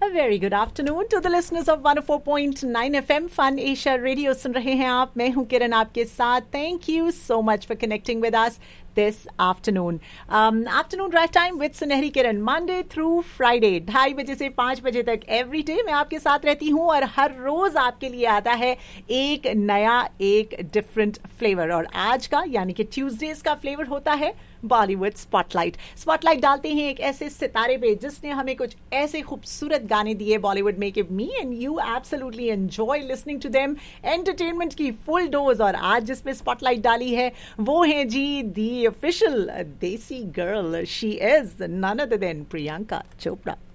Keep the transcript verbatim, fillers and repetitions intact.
A very good afternoon to the listeners of one oh four point nine F M Fun Asia Radio. सुन रहे हैं आप, मैं हूं किरण आपके साथ. Thank you so much for connecting with us this afternoon. Um, afternoon drive time with सुनहरी किरण, Monday through Friday, ढाई बजे से पाँच बजे तक एवरी डे मैं आपके साथ रहती हूँ और हर रोज आपके लिए आता है एक नया, एक डिफरेंट फ्लेवर. और आज का यानी कि ट्यूसडेज का फ्लेवर होता है बॉलीवुड स्पॉटलाइट. स्पॉटलाइट डालते हैं एक ऐसे सितारे पे जिसने हमें कुछ ऐसे खूबसूरत गाने दिए बॉलीवुड में कि me and you absolutely enjoy listening to them. Entertainment की फुल डोज. और आज जिस पे स्पॉटलाइट डाली है वो है जी दी ऑफिशियल देसी girl. She is none other than Priyanka Chopra.